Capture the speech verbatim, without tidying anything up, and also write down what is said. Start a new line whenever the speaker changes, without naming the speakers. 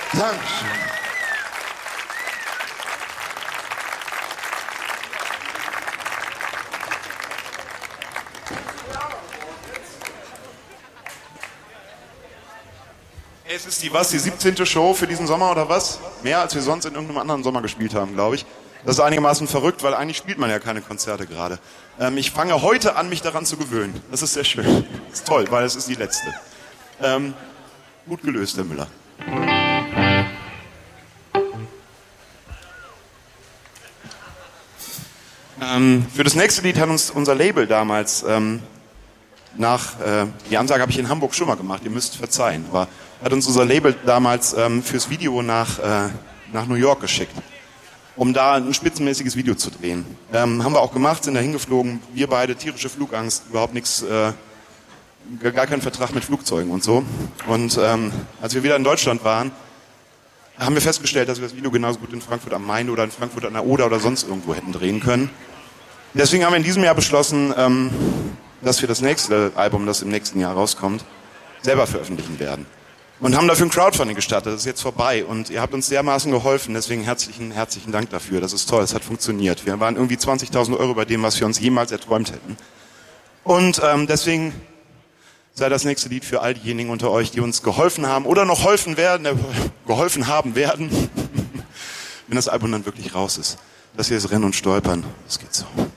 Dankeschön. Es ist die was, die siebzehnte Show für diesen Sommer oder was? Mehr als wir sonst in irgendeinem anderen Sommer gespielt haben, glaube ich. Das ist einigermaßen verrückt, weil eigentlich spielt man ja keine Konzerte gerade. Ähm, ich fange heute an, mich daran zu gewöhnen. Das ist sehr schön. Das ist toll, weil es ist die letzte. Ähm, gut gelöst, Herr Müller. Ähm, für das nächste Lied hat uns unser Label damals ähm, nach, äh, die Ansage habe ich in Hamburg schon mal gemacht, ihr müsst verzeihen, aber hat uns unser Label damals ähm, fürs Video nach, äh, nach New York geschickt, um da ein spitzenmäßiges Video zu drehen. Ähm, haben wir auch gemacht, sind da hingeflogen, wir beide, tierische Flugangst, überhaupt nichts, äh, gar keinen Vertrag mit Flugzeugen und so. Und ähm, als wir wieder in Deutschland waren, haben wir festgestellt, dass wir das Video genauso gut in Frankfurt am Main oder in Frankfurt an der Oder oder sonst irgendwo hätten drehen können. Deswegen haben wir in diesem Jahr beschlossen, ähm, dass wir das nächste Album, das im nächsten Jahr rauskommt, selber veröffentlichen werden. Und haben dafür ein Crowdfunding gestartet. Das ist jetzt vorbei und ihr habt uns dermaßen geholfen. Deswegen herzlichen, herzlichen Dank dafür. Das ist toll, es hat funktioniert. Wir waren irgendwie zwanzigtausend Euro bei dem, was wir uns jemals erträumt hätten. Und ähm, deswegen sei das nächste Lied für all diejenigen unter euch, die uns geholfen haben oder noch geholfen werden, äh, geholfen haben werden, wenn das Album dann wirklich raus ist. Dass wir jetzt rennen und stolpern. Das geht so.